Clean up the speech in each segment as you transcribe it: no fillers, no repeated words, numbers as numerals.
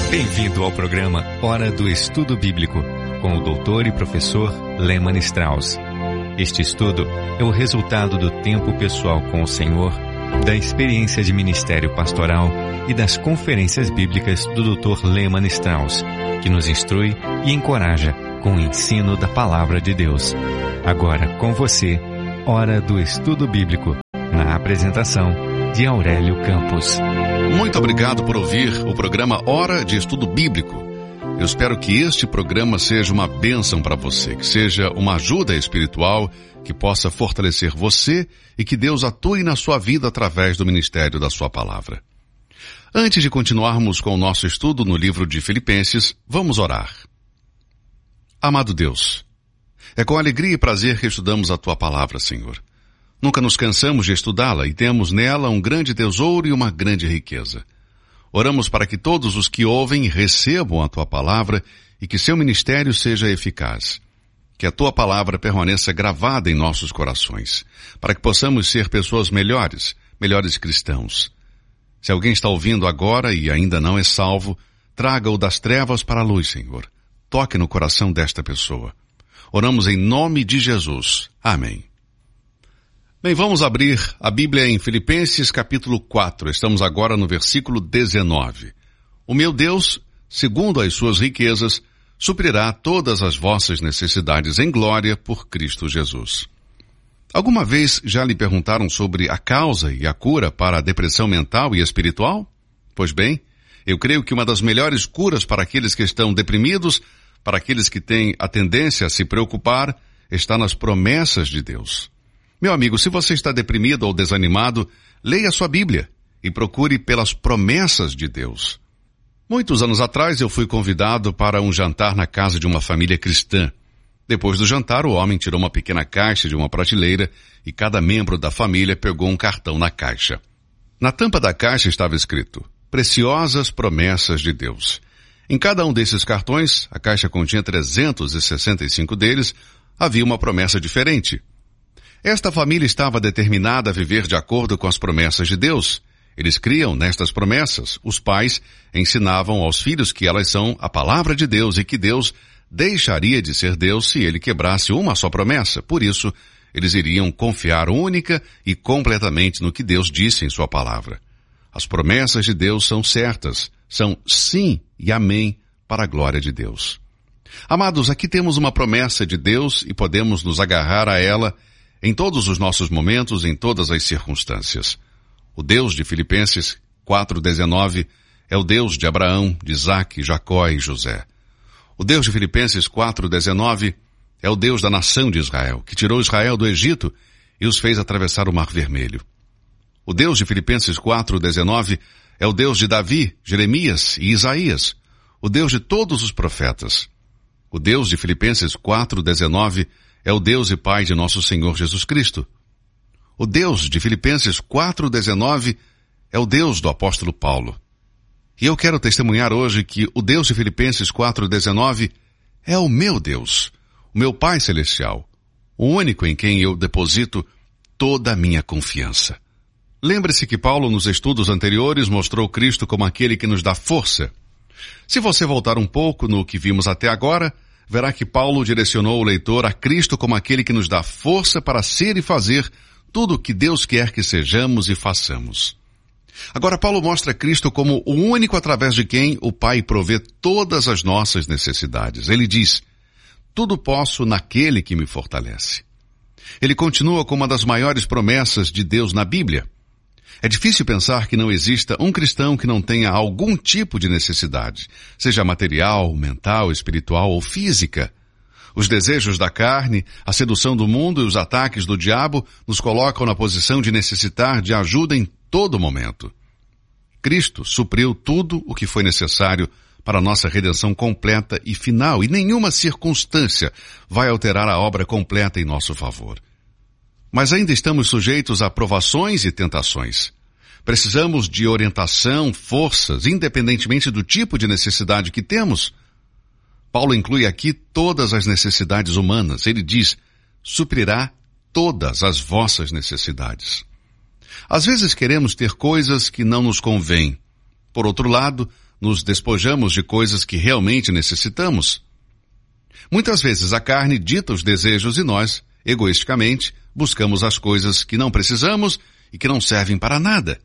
Bem-vindo ao programa Hora do Estudo Bíblico, com o doutor e professor Lehmann Strauss. Este estudo é o resultado do tempo pessoal com o Senhor, da experiência de ministério pastoral e das conferências bíblicas do Dr. Lehmann Strauss, que nos instrui e encoraja com o ensino da Palavra de Deus. Agora com você, Hora do Estudo Bíblico, na apresentação de Aurélio Campos. Muito obrigado por ouvir o programa Hora de Estudo Bíblico. Eu espero que este programa seja uma bênção para você, que seja uma ajuda espiritual, que possa fortalecer você e que Deus atue na sua vida através do ministério da sua palavra. Antes de continuarmos com o nosso estudo no livro de Filipenses, vamos orar. Amado Deus, é com alegria e prazer que estudamos a tua palavra, Senhor. Nunca nos cansamos de estudá-la e temos nela um grande tesouro e uma grande riqueza. Oramos para que todos os que ouvem recebam a tua palavra e que seu ministério seja eficaz. Que a tua palavra permaneça gravada em nossos corações, para que possamos ser pessoas melhores cristãos. Se alguém está ouvindo agora e ainda não é salvo, traga-o das trevas para a luz, Senhor. Toque no coração desta pessoa. Oramos em nome de Jesus. Amém. Bem, vamos abrir a Bíblia em Filipenses capítulo 4. Estamos agora no versículo 19. O meu Deus, segundo as suas riquezas, suprirá todas as vossas necessidades em glória por Cristo Jesus. Alguma vez já lhe perguntaram sobre a causa e a cura para a depressão mental e espiritual? Pois bem, eu creio que uma das melhores curas para aqueles que estão deprimidos, para aqueles que têm a tendência a se preocupar, está nas promessas de Deus. Meu amigo, se você está deprimido ou desanimado, leia a sua Bíblia e procure pelas promessas de Deus. Muitos anos atrás eu fui convidado para um jantar na casa de uma família cristã. Depois do jantar, o homem tirou uma pequena caixa de uma prateleira e cada membro da família pegou um cartão na caixa. Na tampa da caixa estava escrito: Preciosas promessas de Deus. Em cada um desses cartões, a caixa continha 365 deles, havia uma promessa diferente. Esta família estava determinada a viver de acordo com as promessas de Deus. Eles criam nestas promessas. Os pais ensinavam aos filhos que elas são a palavra de Deus e que Deus deixaria de ser Deus se ele quebrasse uma só promessa. Por isso, eles iriam confiar única e completamente no que Deus disse em sua palavra. As promessas de Deus são certas, são sim e amém para a glória de Deus. Amados, aqui temos uma promessa de Deus e podemos nos agarrar a ela em todos os nossos momentos, em todas as circunstâncias. O Deus de Filipenses 4:19 é o Deus de Abraão, de Isaque, Jacó e José. O Deus de Filipenses 4:19 é o Deus da nação de Israel, que tirou Israel do Egito e os fez atravessar o Mar Vermelho. O Deus de Filipenses 4:19 é o Deus de Davi, Jeremias e Isaías, o Deus de todos os profetas. O Deus de Filipenses 4:19 é o Deus e Pai de nosso Senhor Jesus Cristo. O Deus de Filipenses 4:19 é o Deus do apóstolo Paulo. E eu quero testemunhar hoje que o Deus de Filipenses 4:19 é o meu Deus, o meu Pai Celestial, o único em quem eu deposito toda a minha confiança. Lembre-se que Paulo, nos estudos anteriores, mostrou Cristo como aquele que nos dá força. Se você voltar um pouco no que vimos até agora, verá que Paulo direcionou o leitor a Cristo como aquele que nos dá força para ser e fazer tudo o que Deus quer que sejamos e façamos. Agora, Paulo mostra Cristo como o único através de quem o Pai provê todas as nossas necessidades. Ele diz: tudo posso naquele que me fortalece. Ele continua com uma das maiores promessas de Deus na Bíblia. É difícil pensar que não exista um cristão que não tenha algum tipo de necessidade, seja material, mental, espiritual ou física. Os desejos da carne, a sedução do mundo e os ataques do diabo nos colocam na posição de necessitar de ajuda em todo momento. Cristo supriu tudo o que foi necessário para a nossa redenção completa e final, e nenhuma circunstância vai alterar a obra completa em nosso favor. Mas ainda estamos sujeitos a provações e tentações. Precisamos de orientação, forças, independentemente do tipo de necessidade que temos. Paulo inclui aqui todas as necessidades humanas. Ele diz: suprirá todas as vossas necessidades. Às vezes queremos ter coisas que não nos convêm. Por outro lado, nos despojamos de coisas que realmente necessitamos. Muitas vezes a carne dita os desejos e nós, egoisticamente, buscamos as coisas que não precisamos e que não servem para nada.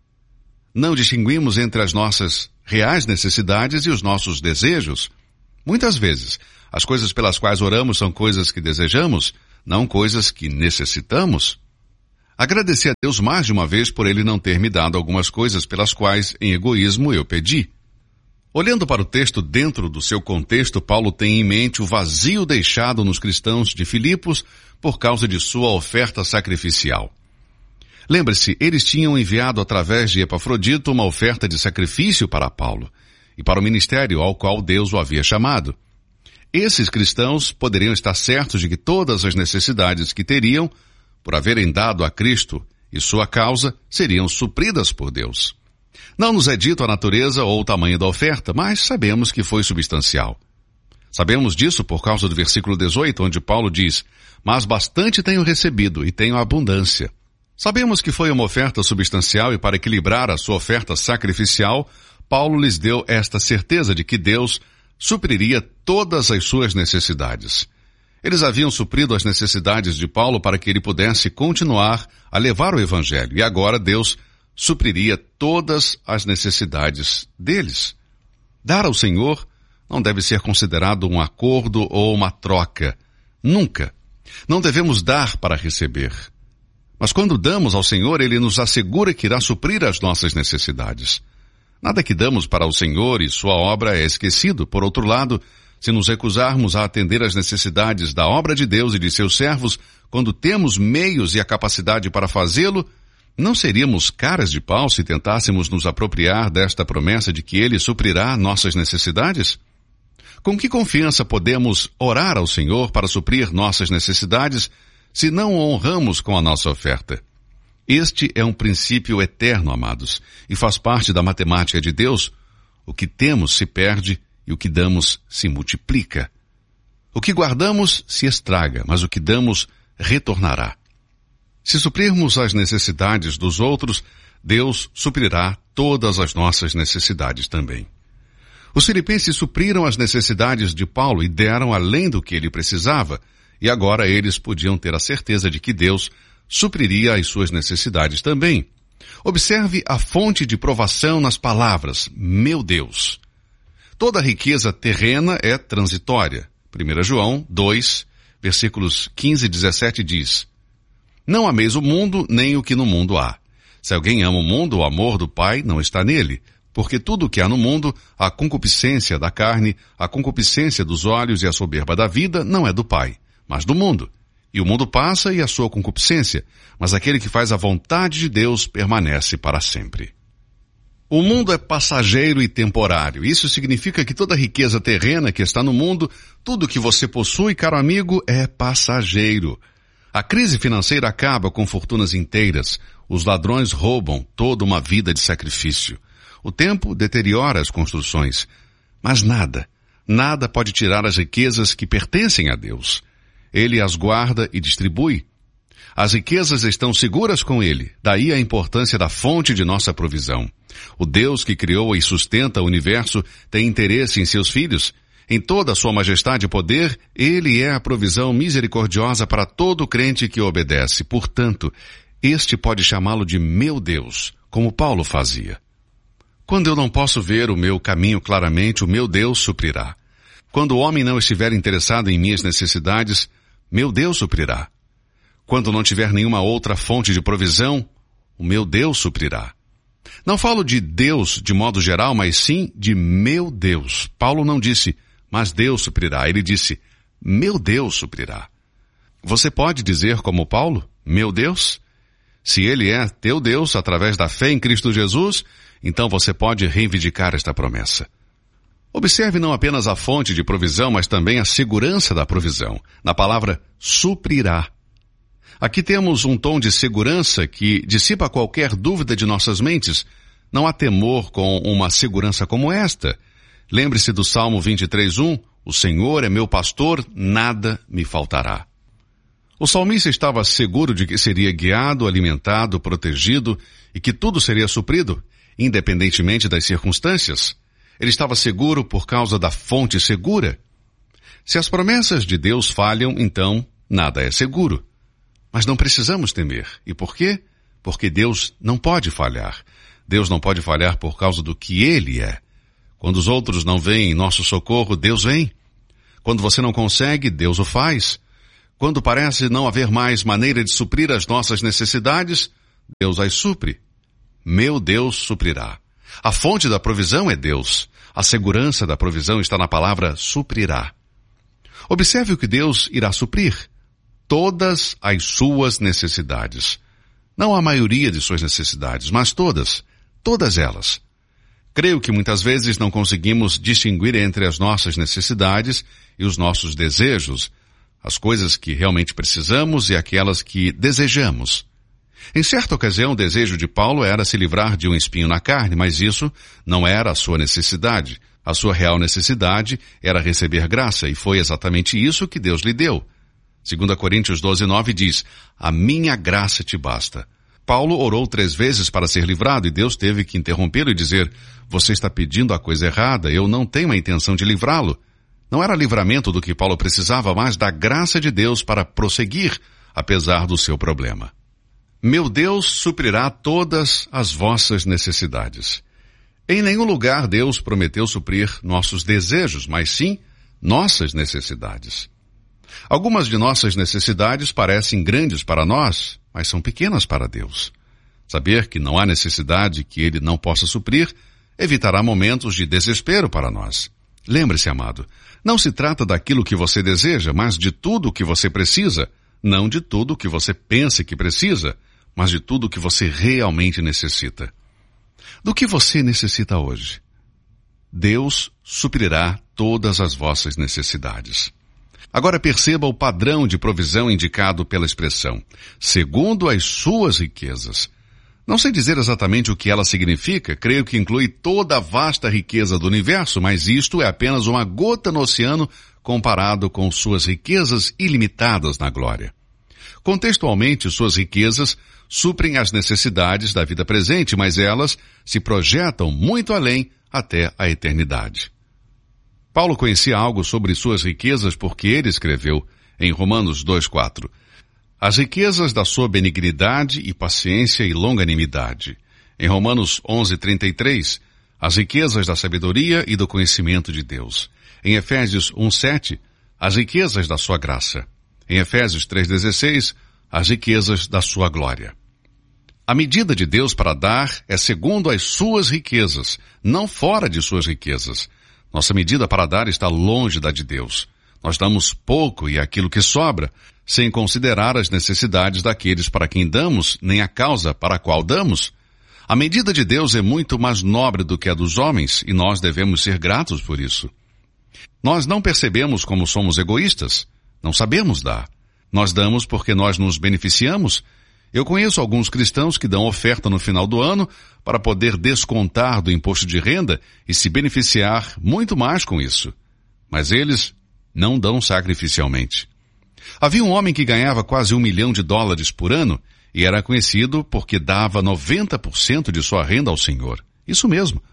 Não distinguimos entre as nossas reais necessidades e os nossos desejos. Muitas vezes, as coisas pelas quais oramos são coisas que desejamos, não coisas que necessitamos. Agradeci a Deus mais de uma vez por Ele não ter me dado algumas coisas pelas quais, em egoísmo, eu pedi. Olhando para o texto dentro do seu contexto, Paulo tem em mente o vazio deixado nos cristãos de Filipos por causa de sua oferta sacrificial. Lembre-se, eles tinham enviado através de Epafrodito uma oferta de sacrifício para Paulo e para o ministério ao qual Deus o havia chamado. Esses cristãos poderiam estar certos de que todas as necessidades que teriam, por haverem dado a Cristo e sua causa, seriam supridas por Deus. Não nos é dito a natureza ou o tamanho da oferta, mas sabemos que foi substancial. Sabemos disso por causa do versículo 18, onde Paulo diz: "Mas bastante tenho recebido e tenho abundância." Sabemos que foi uma oferta substancial e para equilibrar a sua oferta sacrificial, Paulo lhes deu esta certeza de que Deus supriria todas as suas necessidades. Eles haviam suprido as necessidades de Paulo para que ele pudesse continuar a levar o Evangelho, e agora Deus supriria todas as necessidades deles. Dar ao Senhor não deve ser considerado um acordo ou uma troca. Nunca. Não devemos dar para receber. Mas quando damos ao Senhor, Ele nos assegura que irá suprir as nossas necessidades. Nada que damos para o Senhor e sua obra é esquecido. Por outro lado, se nos recusarmos a atender às necessidades da obra de Deus e de seus servos, quando temos meios e a capacidade para fazê-lo, não seríamos caras de pau se tentássemos nos apropriar desta promessa de que Ele suprirá nossas necessidades? Com que confiança podemos orar ao Senhor para suprir nossas necessidades se não o honramos com a nossa oferta? Este é um princípio eterno, amados, e faz parte da matemática de Deus. O que temos se perde e o que damos se multiplica. O que guardamos se estraga, mas o que damos retornará. Se suprirmos as necessidades dos outros, Deus suprirá todas as nossas necessidades também. Os filipenses supriram as necessidades de Paulo e deram além do que ele precisava, e agora eles podiam ter a certeza de que Deus supriria as suas necessidades também. Observe a fonte de provação nas palavras, meu Deus. Toda riqueza terrena é transitória. 1 João 2, versículos 15 e 17 diz: "Não ameis o mundo, nem o que no mundo há. Se alguém ama o mundo, o amor do Pai não está nele. Porque tudo o que há no mundo, a concupiscência da carne, a concupiscência dos olhos e a soberba da vida, não é do Pai, mas do mundo. E o mundo passa e a sua concupiscência, mas aquele que faz a vontade de Deus permanece para sempre." O mundo é passageiro e temporário. Isso significa que toda riqueza terrena que está no mundo, tudo que você possui, caro amigo, é passageiro. A crise financeira acaba com fortunas inteiras. Os ladrões roubam toda uma vida de sacrifício. O tempo deteriora as construções. Mas nada pode tirar as riquezas que pertencem a Deus. Ele as guarda e distribui. As riquezas estão seguras com Ele. Daí a importância da fonte de nossa provisão. O Deus que criou e sustenta o universo tem interesse em seus filhos. Em toda a sua majestade e poder, Ele é a provisão misericordiosa para todo crente que obedece. Portanto, este pode chamá-lo de meu Deus, como Paulo fazia. Quando eu não posso ver o meu caminho claramente, o meu Deus suprirá. Quando o homem não estiver interessado em minhas necessidades, meu Deus suprirá. Quando não tiver nenhuma outra fonte de provisão, o meu Deus suprirá. Não falo de Deus de modo geral, mas sim de meu Deus. Paulo não disse, mas Deus suprirá. Ele disse, meu Deus suprirá. Você pode dizer como Paulo, meu Deus? Se Ele é teu Deus através da fé em Cristo Jesus, então você pode reivindicar esta promessa. Observe não apenas a fonte de provisão, mas também a segurança da provisão. Na palavra suprirá. Aqui temos um tom de segurança que dissipa qualquer dúvida de nossas mentes. Não há temor com uma segurança como esta. Lembre-se do Salmo 23:1, o Senhor é meu pastor, nada me faltará. O salmista estava seguro de que seria guiado, alimentado, protegido e que tudo seria suprido, independentemente das circunstâncias. Ele estava seguro por causa da fonte segura. Se as promessas de Deus falham, então nada é seguro. Mas não precisamos temer. E por quê? Porque Deus não pode falhar. Deus não pode falhar por causa do que Ele é. Quando os outros não vêm em nosso socorro, Deus vem. Quando você não consegue, Deus o faz. Quando parece não haver mais maneira de suprir as nossas necessidades, Deus as supre. Meu Deus suprirá. A fonte da provisão é Deus. A segurança da provisão está na palavra suprirá. Observe o que Deus irá suprir. Todas as suas necessidades. Não a maioria de suas necessidades, mas todas. Todas elas. Creio que muitas vezes não conseguimos distinguir entre as nossas necessidades e os nossos desejos, as coisas que realmente precisamos e aquelas que desejamos. Em certa ocasião, o desejo de Paulo era se livrar de um espinho na carne, mas isso não era a sua necessidade. A sua real necessidade era receber graça, e foi exatamente isso que Deus lhe deu. 2 Coríntios 12:9 diz, a minha graça te basta. Paulo orou 3 vezes para ser livrado e Deus teve que interrompê-lo e dizer, você está pedindo a coisa errada, eu não tenho a intenção de livrá-lo. Não era livramento do que Paulo precisava, mas da graça de Deus para prosseguir, apesar do seu problema. Meu Deus suprirá todas as vossas necessidades. Em nenhum lugar Deus prometeu suprir nossos desejos, mas sim nossas necessidades. Algumas de nossas necessidades parecem grandes para nós, mas são pequenas para Deus. Saber que não há necessidade que Ele não possa suprir evitará momentos de desespero para nós. Lembre-se, amado, não se trata daquilo que você deseja, mas de tudo o que você precisa, não de tudo o que você pensa que precisa, mas de tudo o que você realmente necessita. Do que você necessita hoje? Deus suprirá todas as vossas necessidades. Agora perceba o padrão de provisão indicado pela expressão, segundo as suas riquezas. Não sei dizer exatamente o que ela significa, creio que inclui toda a vasta riqueza do universo, mas isto é apenas uma gota no oceano comparado com suas riquezas ilimitadas na glória. Contextualmente, suas riquezas suprem as necessidades da vida presente, mas elas se projetam muito além até a eternidade. Paulo conhecia algo sobre suas riquezas porque ele escreveu em Romanos 2:4, as riquezas da sua benignidade e paciência e longanimidade. Em Romanos 11:33, as riquezas da sabedoria e do conhecimento de Deus. Em Efésios 1:7, as riquezas da sua graça. Em Efésios 3:16, as riquezas da sua glória. A medida de Deus para dar é segundo as suas riquezas, não fora de suas riquezas. Nossa medida para dar está longe da de Deus. Nós damos pouco e aquilo que sobra, sem considerar as necessidades daqueles para quem damos, nem a causa para a qual damos. A medida de Deus é muito mais nobre do que a dos homens, e nós devemos ser gratos por isso. Nós não percebemos como somos egoístas. Não sabemos dar. Nós damos porque nós nos beneficiamos. Eu conheço alguns cristãos que dão oferta no final do ano para poder descontar do imposto de renda e se beneficiar muito mais com isso. Mas eles não dão sacrificialmente. Havia um homem que ganhava quase $1 milhão por ano e era conhecido porque dava 90% de sua renda ao Senhor. Isso mesmo,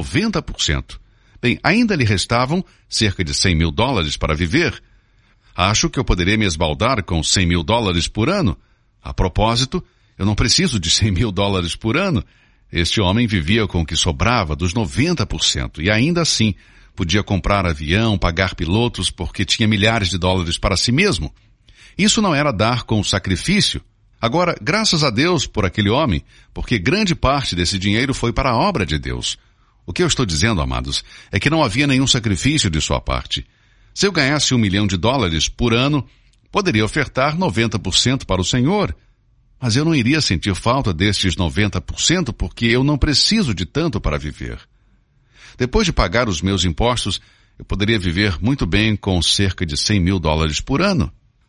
90%. Bem, ainda lhe restavam cerca de $100 mil para viver. Acho que eu poderia me esbaldar com $100 mil por ano. A propósito, eu não preciso de $100 mil por ano. Este homem vivia com o que sobrava dos 90% e ainda assim podia comprar avião, pagar pilotos porque tinha milhares de dólares para si mesmo. Isso não era dar com sacrifício. Agora, graças a Deus por aquele homem, porque grande parte desse dinheiro foi para a obra de Deus. O que eu estou dizendo, amados, é que não havia nenhum sacrifício de sua parte. Se eu ganhasse $1 milhão por ano, poderia ofertar 90% para o Senhor. Mas eu não iria sentir falta destes 90% porque eu não preciso de tanto para viver. Depois de pagar os meus impostos, eu poderia viver muito bem com cerca de $100 mil por ano.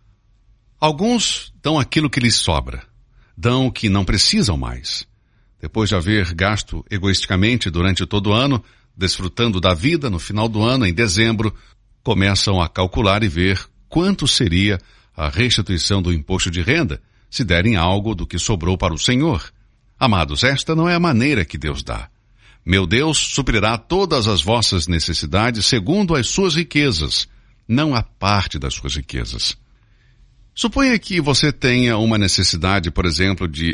Alguns dão aquilo que lhes sobra. Dão o que não precisam mais. Depois de haver gasto egoisticamente durante todo o ano, desfrutando da vida, no final do ano, em dezembro, começam a calcular e ver quanto seria a restituição do imposto de renda se derem algo do que sobrou para o Senhor. Amados, esta não é a maneira que Deus dá. Meu Deus suprirá todas as vossas necessidades segundo as suas riquezas, não a parte das suas riquezas. Suponha que você tenha uma necessidade, por exemplo, de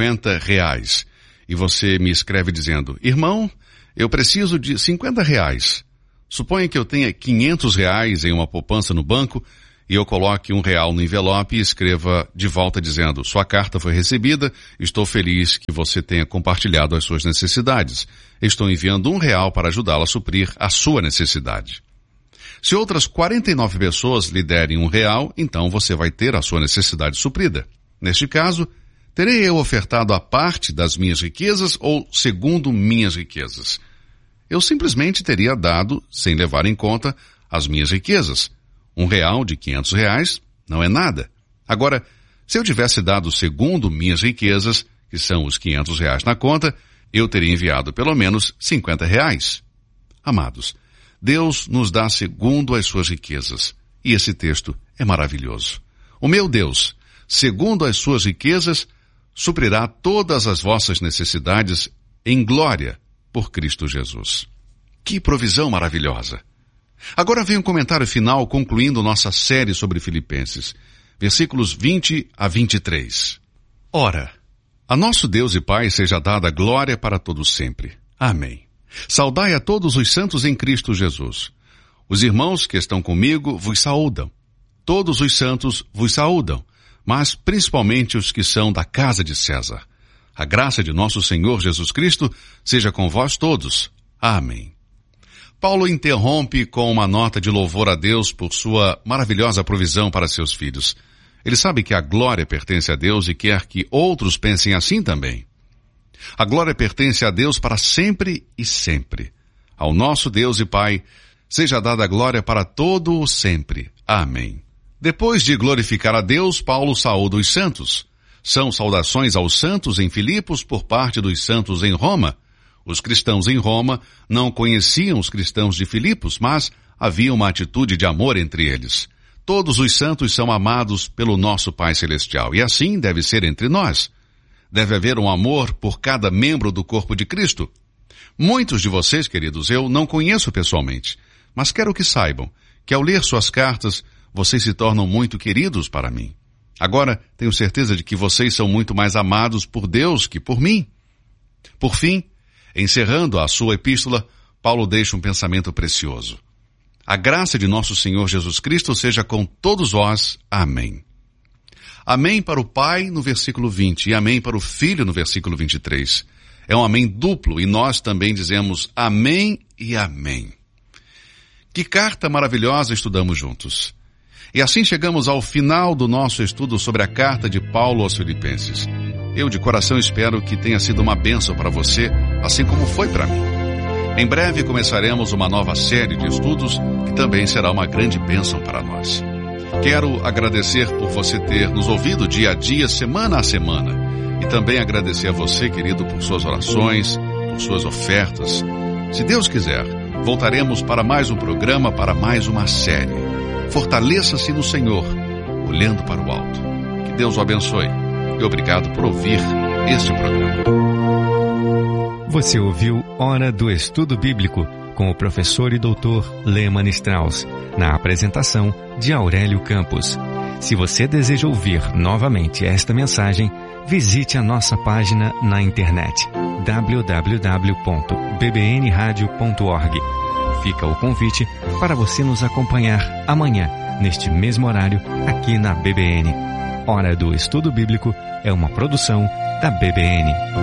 R$50, e você me escreve dizendo: irmão, eu preciso de R$50. Suponha que eu tenha R$500 em uma poupança no banco, e eu coloque R$1 no envelope e escreva de volta dizendo: sua carta foi recebida, estou feliz que você tenha compartilhado as suas necessidades. Estou enviando R$1 para ajudá-la a suprir a sua necessidade. Se outras 49 pessoas lhe derem R$1, então você vai ter a sua necessidade suprida. Neste caso, terei eu ofertado a parte das minhas riquezas ou segundo minhas riquezas? Eu simplesmente teria dado, sem levar em conta, as minhas riquezas. R$1 de R$500 não é nada. Agora, se eu tivesse dado segundo minhas riquezas, que são os R$500 na conta, eu teria enviado pelo menos R$50. Amados, Deus nos dá segundo as suas riquezas. E esse texto é maravilhoso. O meu Deus, segundo as suas riquezas, suprirá todas as vossas necessidades em glória por Cristo Jesus. Que provisão maravilhosa! Agora vem um comentário final concluindo nossa série sobre Filipenses, versículos 20 a 23. Ora, a nosso Deus e Pai seja dada glória para todos sempre. Amém. Saudai a todos os santos em Cristo Jesus. Os irmãos que estão comigo vos saúdam. Todos os santos vos saúdam, mas principalmente os que são da casa de César. A graça de nosso Senhor Jesus Cristo seja com vós todos. Amém. Paulo interrompe com uma nota de louvor a Deus por sua maravilhosa provisão para seus filhos. Ele sabe que a glória pertence a Deus e quer que outros pensem assim também. A glória pertence a Deus para sempre e sempre. Ao nosso Deus e Pai, seja dada a glória para todo o sempre. Amém. Depois de glorificar a Deus, Paulo saúda os santos. São saudações aos santos em Filipos por parte dos santos em Roma. Os cristãos em Roma não conheciam os cristãos de Filipos, mas havia uma atitude de amor entre eles. Todos os santos são amados pelo nosso Pai Celestial, e assim deve ser entre nós. Deve haver um amor por cada membro do corpo de Cristo. Muitos de vocês, queridos, eu não conheço pessoalmente, mas quero que saibam que ao ler suas cartas, vocês se tornam muito queridos para mim. Agora, tenho certeza de que vocês são muito mais amados por Deus que por mim. Por fim, encerrando a sua epístola, Paulo deixa um pensamento precioso. A graça de nosso Senhor Jesus Cristo seja com todos vós. Amém. Amém para o Pai no versículo 20 e amém para o Filho no versículo 23. É um amém duplo e nós também dizemos amém e amém. Que carta maravilhosa estudamos juntos. E assim chegamos ao final do nosso estudo sobre a carta de Paulo aos Filipenses. Eu de coração espero que tenha sido uma bênção para você, assim como foi para mim. Em breve começaremos uma nova série de estudos que também será uma grande bênção para nós. Quero agradecer por você ter nos ouvido dia a dia, semana a semana. E também agradecer a você, querido, por suas orações, por suas ofertas. Se Deus quiser, voltaremos para mais um programa, para mais uma série. Fortaleça-se no Senhor, olhando para o alto. Que Deus o abençoe. E obrigado por ouvir este programa. Você ouviu Hora do Estudo Bíblico com o professor e doutor Lehmann Strauss, na apresentação de Aurélio Campos. Se você deseja ouvir novamente esta mensagem, visite a nossa página na internet www.bbnradio.org. Fica o convite para você nos acompanhar amanhã, neste mesmo horário, aqui na BBN. Hora do Estudo Bíblico é uma produção da BBN.